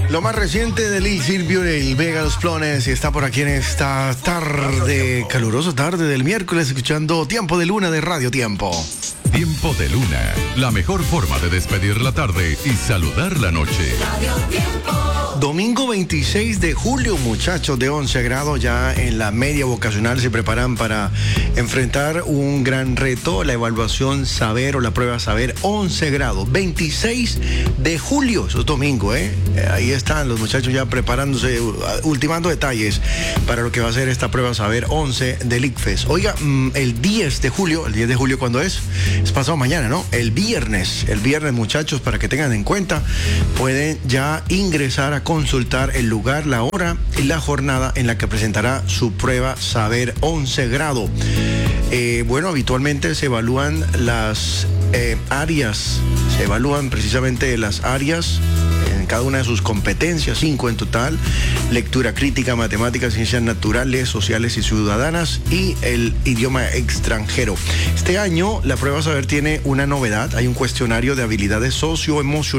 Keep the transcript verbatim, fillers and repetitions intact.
Lo más reciente de Lee Silvio, el Vega Los Plones, y está por aquí en esta tarde, calurosa tarde del miércoles, escuchando Tiempo de Luna de Radio Tiempo. Tiempo de Luna, la mejor forma de despedir la tarde y saludar la noche. Radio Tiempo. Domingo veintiséis de julio, muchachos de once grados ya en la media vocacional se preparan para enfrentar un gran reto, la evaluación Saber o la prueba Saber, once grados, veintiséis de julio, eso es domingo, ¿eh? Ahí están los muchachos ya preparándose, ultimando detalles para lo que va a ser esta prueba Saber once del ICFES. Oiga, el diez de julio, el diez de julio, ¿cuándo es? Es pasado mañana, ¿no? El viernes, el viernes, muchachos, para que tengan en cuenta, pueden ya ingresar a consultar el lugar, la hora y la jornada en la que presentará su prueba Saber once grado. Eh, bueno, habitualmente se evalúan las eh, áreas, se evalúan precisamente las áreas en cada una de sus competencias, cinco en total: lectura crítica, matemáticas, ciencias naturales, sociales y ciudadanas, y el idioma extranjero. Este año la prueba Saber tiene una novedad, hay un cuestionario de habilidades socioemocionales